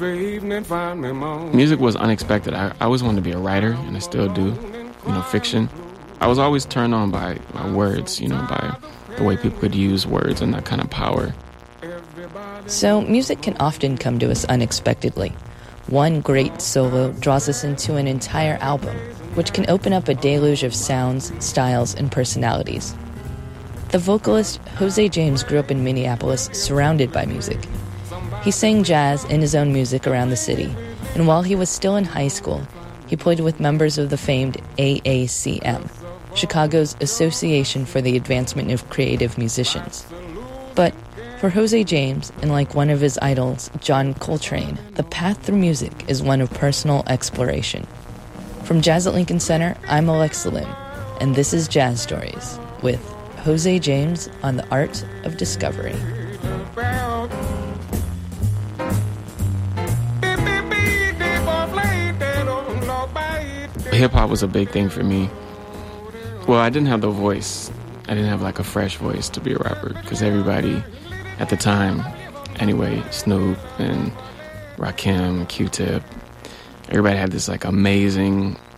Music was unexpected. I always wanted to be a writer, and I still do, fiction. I was always turned on by words, by the way people could use words and that kind of power. So music can often come to us unexpectedly. One great solo draws us into an entire album, which can open up a deluge of sounds, styles, and personalities. The vocalist Jose James grew up in Minneapolis surrounded by music. He sang jazz in his own music around the city, and while he was still in high school, he played with members of the famed AACM, Chicago's Association for the Advancement of Creative Musicians. But for Jose James, and like one of his idols, John Coltrane, the path through music is one of personal exploration. From Jazz at Lincoln Center, I'm Alexa Lim, and this is Jazz Stories with Jose James on the Art of Discovery. Hip-hop was a big thing for me. Well, I didn't have the voice. I didn't have like a fresh voice to be a rapper because everybody at the time, anyway, Snoop and Rakim, Q-Tip, everybody had this like amazing